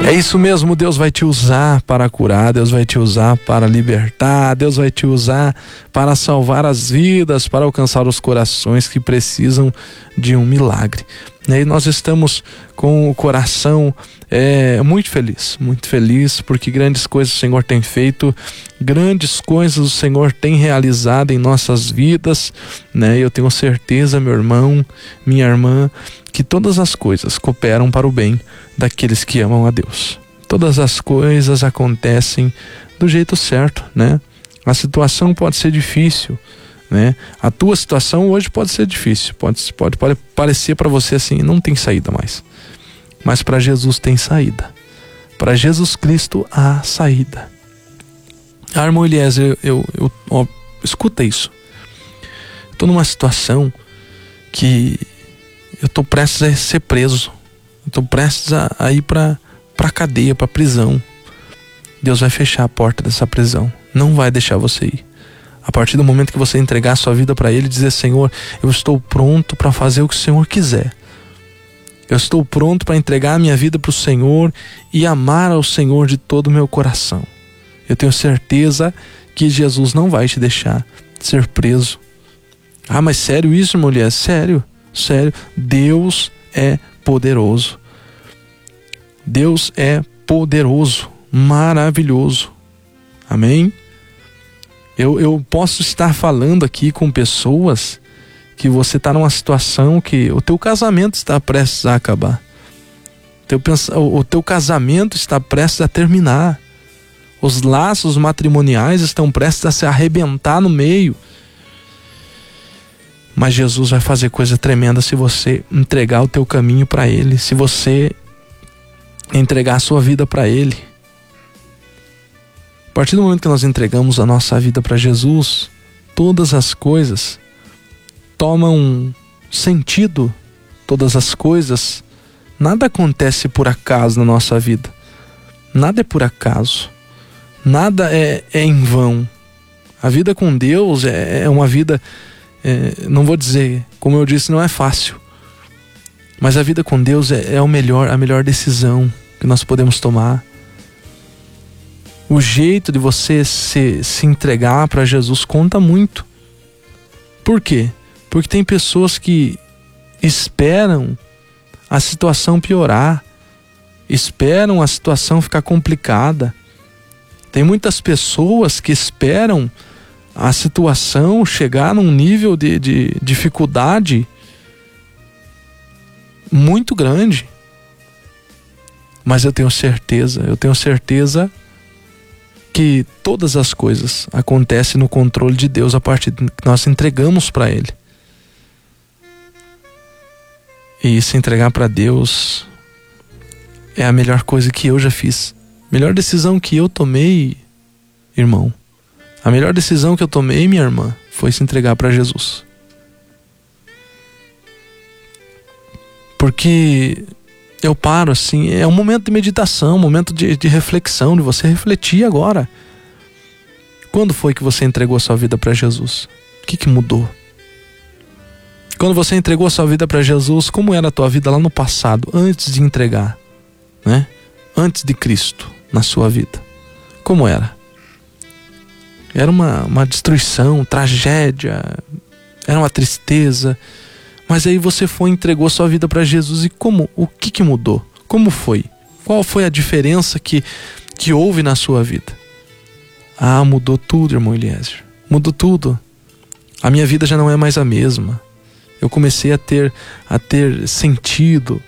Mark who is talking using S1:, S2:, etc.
S1: É isso mesmo, Deus vai te usar para curar, Deus vai te usar para libertar, Deus vai te usar para salvar as vidas, para alcançar os corações que precisam de um milagre. E nós estamos com o coração muito feliz, porque grandes coisas o Senhor tem feito, grandes coisas o Senhor tem realizado em nossas vidas, né? Eu tenho certeza, meu irmão, minha irmã, que todas as coisas cooperam para o bem daqueles que amam a Deus. Todas as coisas acontecem do jeito certo, né? A situação pode ser difícil, né? A tua situação hoje pode ser difícil, pode parecer para você assim, não tem saída mais. Mas para Jesus tem saída. Para Jesus Cristo há saída. Irmão Eliezer, escuta isso. Estou numa situação que eu estou prestes a ser preso. Estou prestes a ir para a cadeia, para a prisão. Deus vai fechar a porta dessa prisão. Não vai deixar você ir. A partir do momento que você entregar a sua vida para Ele e dizer: Senhor, eu estou pronto para fazer o que o Senhor quiser. Eu estou pronto para entregar a minha vida para o Senhor e amar ao Senhor de todo o meu coração. Eu tenho certeza que Jesus não vai te deixar ser preso. Ah, mas sério isso, mulher? Sério. Deus é poderoso. Deus é poderoso, maravilhoso. Amém? Eu posso estar falando aqui com pessoas que você está numa situação que o teu casamento está prestes a acabar. O teu casamento está prestes a terminar. Os laços matrimoniais estão prestes a se arrebentar no meio. Mas Jesus vai fazer coisa tremenda se você entregar o teu caminho para Ele, se você entregar a sua vida para Ele. A partir do momento que nós entregamos a nossa vida para Jesus, todas as coisas tomam sentido, todas as coisas, nada acontece por acaso na nossa vida. Nada é por acaso, nada é em vão. A vida com Deus é uma vida, não vou dizer, como eu disse, não é fácil, mas a vida com Deus é a melhor decisão que nós podemos tomar. O jeito de você se entregar para Jesus conta muito. Por quê? Porque tem pessoas que esperam a situação piorar, esperam a situação ficar complicada. Tem muitas pessoas que esperam a situação chegar num nível de dificuldade muito grande. Mas eu tenho certeza que todas as coisas acontecem no controle de Deus a partir que nós entregamos para Ele. E se entregar para Deus é a melhor coisa que eu já fiz. Melhor decisão que eu tomei, irmão. A melhor decisão que eu tomei, minha irmã, foi se entregar para Jesus. Porque eu paro assim, é um momento de meditação, um momento de reflexão, de você refletir agora. Quando foi que você entregou a sua vida para Jesus? O que mudou? Quando você entregou a sua vida para Jesus, como era a tua vida lá no passado, antes de entregar, né? Antes de Cristo na sua vida? Como era? Era uma destruição, tragédia, era uma tristeza. Mas aí você foi e entregou sua vida para Jesus. E como? O que mudou? Como foi? Qual foi a diferença que houve na sua vida? Ah, mudou tudo, irmão Eliezer. Mudou tudo. A minha vida já não é mais a mesma. Eu comecei a ter sentido